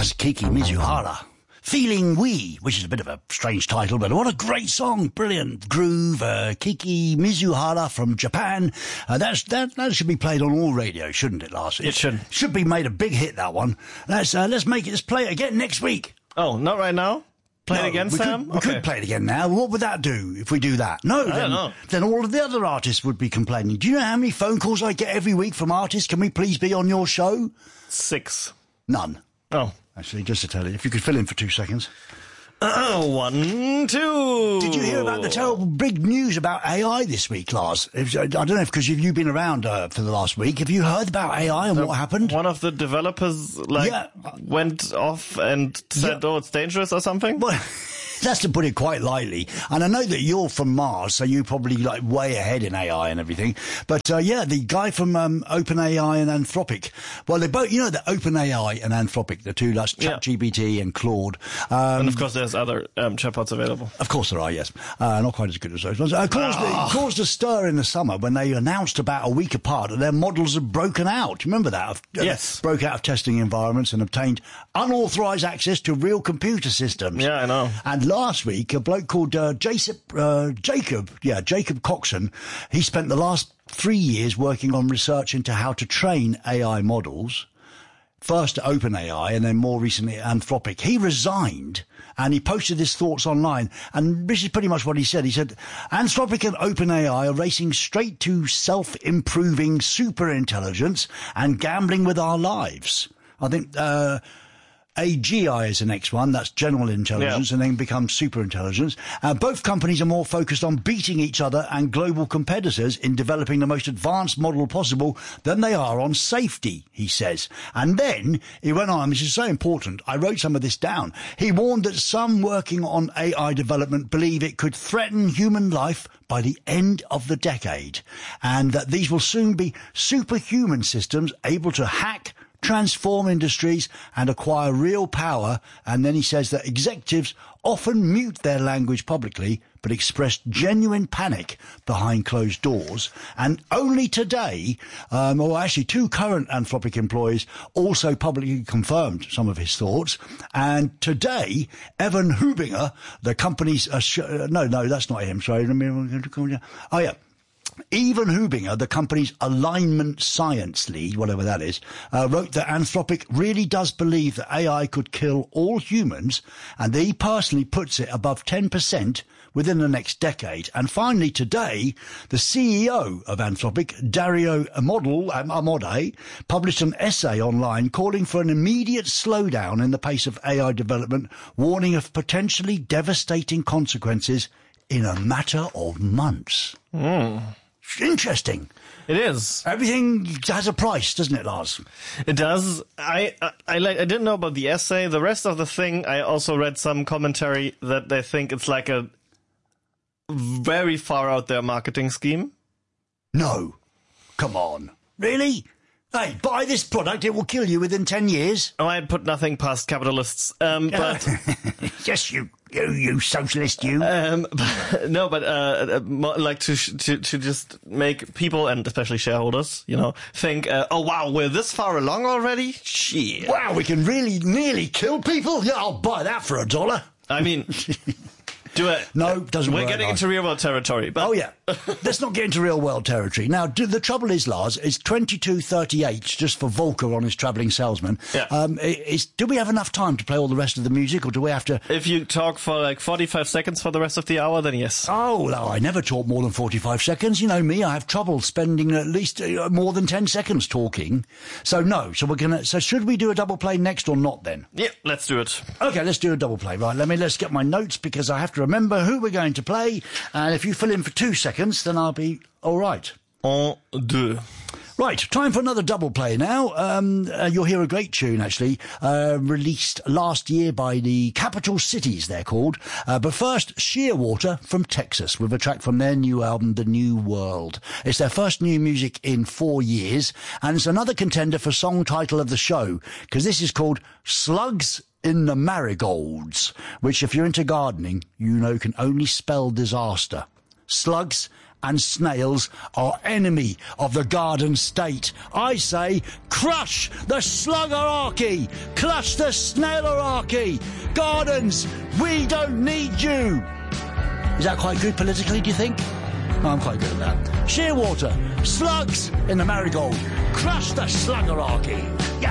That's Kiki Mizuhara. Feeling We, which is a bit of a strange title, but what a great song. Brilliant groove. Kiki Mizuhara from Japan. That should be played on all radio, shouldn't it, Lars? It should. Should be made a big hit, that one. Let's play it again next week. Oh, not right now? Play it again, Sam? We could play it again now. What would that do if we do that? No, I don't know. Then all of the other artists would be complaining. Do you know how many phone calls I get every week from artists? Can we please be on your show? 6. None. Oh. Actually, just to tell you, if you could fill in for 2 seconds. 1, 2. Did you hear about the terrible big news about AI this week, Lars? I don't know if because you've been around for the last week. Have you heard about AI and what happened? One of the developers went off and said, "Oh, it's dangerous" or something. Well, that's to put it quite lightly. And I know that you're from Mars, so you're probably like way ahead in AI and everything. But the guy from OpenAI and Anthropic. Well, they both, that OpenAI and Anthropic, the two, that's ChatGPT and Claude. And of course, there's other chatbots available. Of course there are, yes. Not quite as good as those ones. Caused a stir in the summer when they announced about a week apart that their models had broken out. Do you remember that? Yes. Broke out of testing environments and obtained unauthorized access to real computer systems. Yeah, I know. And last week, a bloke called Jacob Coxon, he spent the last 3 years working on research into how to train AI models. First at OpenAI and then more recently at Anthropic. He resigned and he posted his thoughts online. And this is pretty much what he said. He said, Anthropic and OpenAI are racing straight to self-improving superintelligence and gambling with our lives. I think, AGI is the next one. That's general intelligence and then becomes super intelligence. Both companies are more focused on beating each other and global competitors in developing the most advanced model possible than they are on safety, he says. And then he went on, this is so important, I wrote some of this down. He warned that some working on AI development believe it could threaten human life by the end of the decade, and that these will soon be superhuman systems able to hack, transform industries and acquire real power. And then he says that executives often mute their language publicly but express genuine panic behind closed doors. And only today, actually 2 current Anthropic employees also publicly confirmed some of his thoughts. And today, Evan Hubinger, the company's no, that's not him, sorry. Evan Hubinger, the company's alignment science lead, whatever that is, wrote that Anthropic really does believe that AI could kill all humans, and he personally puts it above 10% within the next decade. And finally today, the CEO of Anthropic, Dario Amodei, published an essay online calling for an immediate slowdown in the pace of AI development, warning of potentially devastating consequences in a matter of months. Interesting. It is. Everything has a price, doesn't it, Lars? It does. I didn't know about the essay. The rest of the thing, I also read some commentary that they think it's like a very far out there marketing scheme. No. Come on. Really? Hey, buy this product, it will kill you within 10 years. Oh, I put nothing past capitalists. But yes, you socialist, you. Like to just make people and especially shareholders, think, oh wow, we're this far along already? Shit. Wow, we can really nearly kill people? Yeah, I'll buy that for $1. I mean, do it. No, doesn't work. We're getting into real world territory. But oh, yeah. Let's not get into real world territory. Now, the trouble is, Lars, is 2238 just for Volker on his travelling salesman. Yeah. Do we have enough time to play all the rest of the music, or do we have to... If you talk for like 45 seconds for the rest of the hour, then yes. Oh, no, I never talk more than 45 seconds. You know me, I have trouble spending at least more than 10 seconds talking. So, no. So should we do a double play next or not then? Yeah, let's do it. Okay, let's do a double play. Right, let's get my notes because I have to remember who we're going to play. And if you fill in for 2 seconds, then I'll be all right. Un, deux. Right, time for another double play now. You'll hear a great tune, actually, released last year by the Capital Cities, they're called. But first, Shearwater from Texas, with a track from their new album, The New World. It's their first new music in 4 years, and it's another contender for song title of the show, because this is called Slugs in the Marigolds, which, if you're into gardening, can only spell disaster. Slugs and snails are enemy of the garden state. I say, crush the sluggerarchy, crush the snailerarchy. Gardens, we don't need you. Is that quite good politically, do you think? I'm quite good at that. Shearwater, slugs in the marigold, crush the sluggerarchy. Yeah.